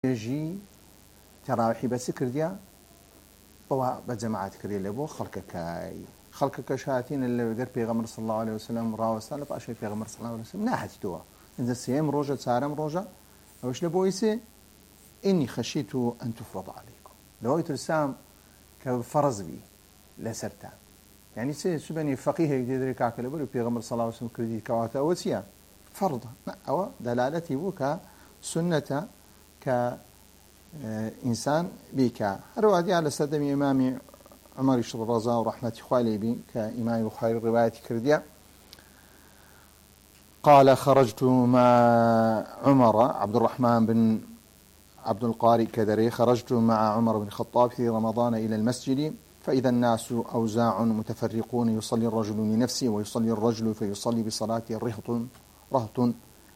يجي تراويحي بس كرديا بجماعة كرديا لبو خلقك شاتين اللي قر بيغمر صلى الله عليه وسلم راوستان لباشي بيغمر صلى الله عليه وسلم ناحت توا إذا سيم روجة سارم روجة وش لبويسي إني خشيت أن تفرض عليكم لو يترسام كفرز بي لسرتان يعني سبني فقيه يدرك عقل بقول بيغمر صلى الله عليه وسلم كردي كواتا وسيا فرض أو دلالتي بوكا سنة كإنسان بك روادي على سدم إمام عمر الرضا ورحمة خوالي بي كإمام بخاري رواية كردية قال خرجت مع عمر عبد الرحمن بن عبد القاري كدري خرجت مع عمر بن الخطاب في رمضان إلى المسجد فإذا الناس أوزاع متفرقون يصلي الرجل لنفسه ويصلي الرجل فيصلي بصلاته رهط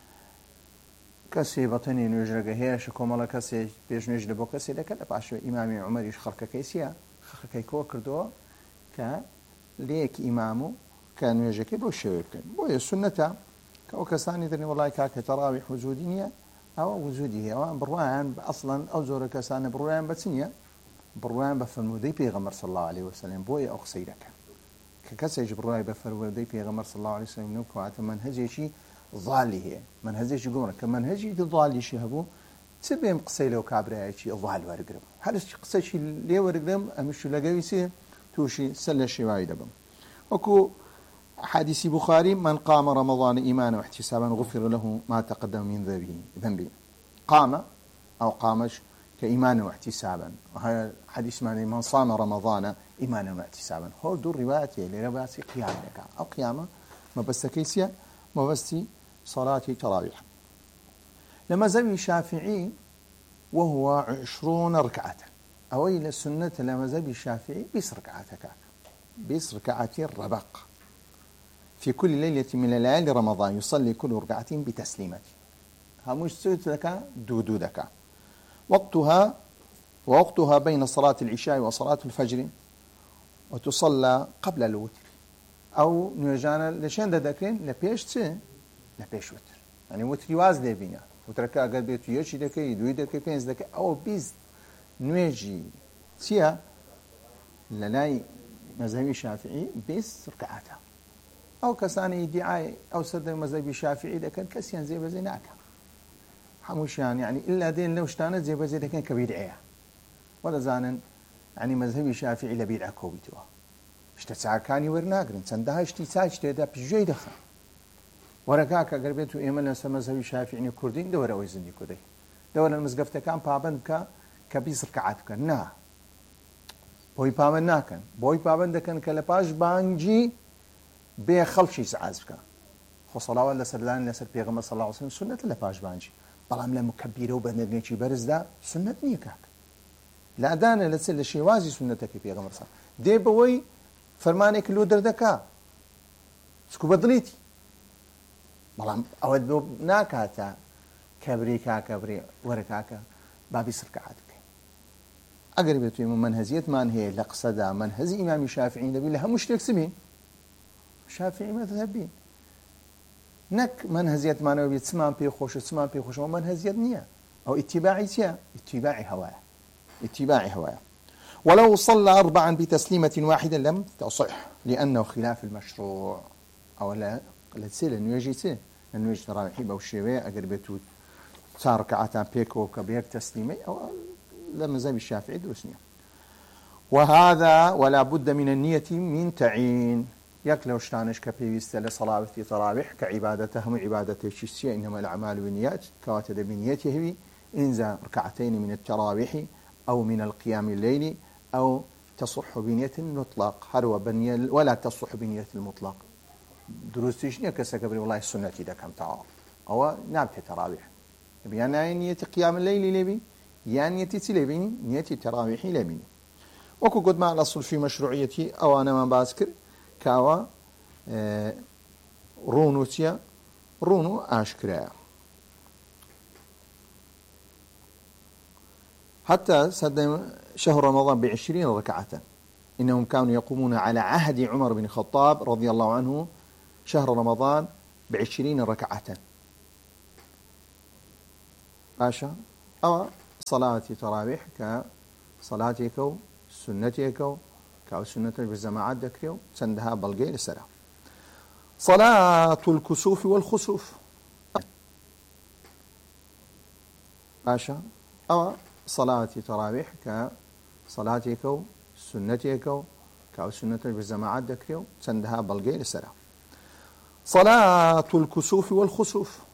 كسي بطني نجرق هيش كومالا كسي بيش نجل بو كسي لك لبعشو إمامي عمر يشخرك كيسيا خرك كيكو كردو ليك إمامو كان يجيك بو شويبكن بو السنة كوكساني ذني والله كاك تراويح وجودية أو وجودية أو بروان أصلا أو زور كسان بروان بسنية بروان بفرمودي بيغمر صلى الله عليه وسلم بويا أخسيرك ككسي جبروان بفرمودي بيغمر صلى الله عليه وسلم نوكو عتمان هجيشي ظالي هي منهجي جمرة كمنهجي ظالي شهبو تبين قصي لو كابرا شيء ظال ورقرم هل قصي شيء ليه ورقرم أمشي لقيسي توشي سل شيء وايد بم وكو حديث بخاري من قام رمضان إيمانا واحتسابا غفر له ما تقدم من ذنبه قام أو قامش كإيمانا واحتسابا وهذا حديث معنى من صام رمضان إيمانا واحتسابا هو دور روايتي لروايتي قيامك أو قيامة ما بس كيسيا ما بس صلاة تراويح لما زوي الشافعي وهو 20 ركعة أو إلى السنة لما زوي الشافعي بيس ركعتك بيس ركعتين ربق في كل ليلة من الليالي رمضان يصلي كل ركعة بتسليمة همش سويت لك دودك ووقتها بين صلاة العشاء وصلاة الفجر وتصلى قبل الوتر أو نيجانا لشان ذكرين لبيش وتر يعني وتر واز لبينا وتركا قد بيت يشي دكي دوي دكي بينز دكي أو بيز نويجي تيا للاي مذهبي الشافعي بيز ركعتها أو كساني ادعاء أو سد مذهبي الشافعي لكن كسيان زي بزيناك حموش يعني إلا دين لو اشتانت زي بزي لكن كبيدعية ولا زانن يعني مذهبي الشافعي لبيدعا كوبيتوا اشتساكاني ورناقرن سندها اشتساج تيدا بجي دخل ورقاك قربيتو إيمان لسا مذهبي شافعي كردين دورا ويزني كدي دورا المزقفة كان بابند كبيس ركعات كان نا بوي بابند ناكن بوي بابند كان كالباش بانجي بي خلشي سعاز كان خو صلاة لسر لان لسر بيغمر صلى الله عليه وسلم سنة لباش بانجي بلام لمكبيرة وبندنيشي برز دا سنة نيكاك لا دانا لسر لشيوازي سنتك بيغمر صلى دي بوي فرمانك لو دردكا سكو بدليتي بلام أود ناكاتا كبري وركاكا بابي سركعاتك أقرب من منهزية من هي لقصدا منهز إمام الشافعي نبي لها مشترك سبين الشافعي مذهبين نك منهزية ما نبي تسمان بيخوش ومنهزية نية أو اتباعي هوايا ولو صلى 4 بتسليمة واحدة لم تصح لأنه خلاف المشروع أو لا تصير إنه يجي تراويح أو شيء أقربته صار ركعتان بيكو كبيك تسليمي أو لما زي الشافعي درسني وهذا ولا بد من النية من تعيين يكلو شتانش كبيست لصلاة تراويح كعبادتهم عبادة الشيء إنما الأعمال بالنيات كواتد بنيته إنزا ركعتين من التراويح أو من القيام الليل أو تصح بنية المطلق هروا بنية ولا تصح بنية المطلق دروستيش نيا كسا كبري والله السنة دا كم تعال أو نابت تراويح يعني نية قيام الليل لبي يعني نية تلبيني نية تراويح لبيني وكو قد مع الأصل في مشروعيتي أو أنا ما بذكر كاوا رونو أشكرا حتى سد شهر رمضان 20 ركعة إنهم كانوا يقومون على عهد عمر بن الخطاب رضي الله عنه شهر رمضان 20 ركعة باشا أو صلاة تراويح كصلاتك سنتك كسنة بالجماعات ذكريو سندها بلغي لسرا. صلاة الكسوف والخسوف باشا أو صلاة تراويح كصلاتك سنتك كسنة بالجماعات ذكريو سندها بلغي لسرا. صلاة الكسوف والخسوف